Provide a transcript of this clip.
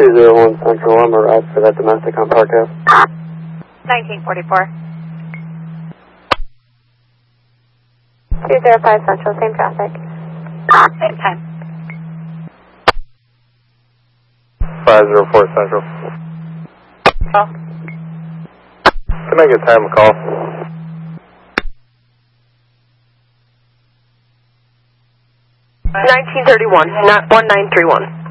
201 Central, I'm arrived for that domestic on Park Ave. 1944. 205 Central, same traffic. Same time. 504 Central. Call. Can I get time to call? 1931, not 1931.